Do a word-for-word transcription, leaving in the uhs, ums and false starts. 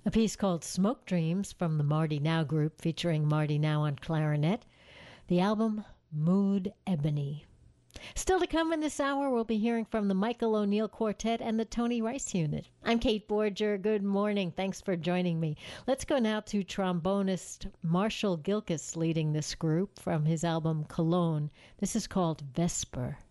A piece called Smoke Dreams from the Marty Now Group featuring Marty Now on clarinet. The album Mood Ebony. Still to come in this hour, we'll be hearing from the Michael O'Neill Quartet and the Tony Rice Unit. I'm Kate Borger. Good morning. Thanks for joining me. Let's go now to trombonist Marshall Gilkis leading this group from his album Cologne. This is called Vesper.